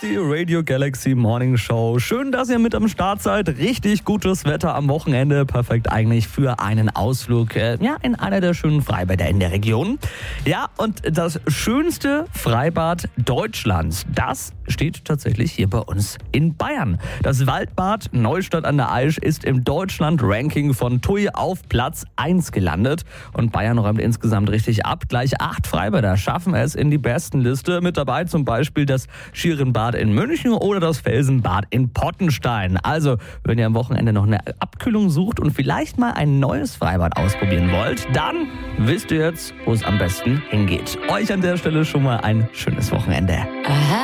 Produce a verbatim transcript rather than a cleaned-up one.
die Radio Galaxy Morning Show. Schön, dass ihr mit am Start seid. Richtig gutes Wetter am Wochenende. Perfekt eigentlich für einen Ausflug äh, ja, in einer der schönen Freibäder in der Region. Ja, und das schönste Freibad Deutschlands, das steht tatsächlich hier bei uns in Bayern. Das Waldbad Neustadt an der Aisch ist im Deutschland-Ranking von T U I auf Platz eins gelandet. Und Bayern räumt insgesamt richtig ab. Gleich acht Freibäder schaffen es in die Bestenliste. Mit dabei zum Beispiel das Schierenbad in München oder das Felsenbad in Pottenstein. Also, wenn ihr am Wochenende noch eine Abkühlung sucht und vielleicht mal ein neues Freibad ausprobieren wollt, dann wisst ihr jetzt, wo es am besten hingeht. Euch an der Stelle schon mal ein schönes Wochenende. Aha.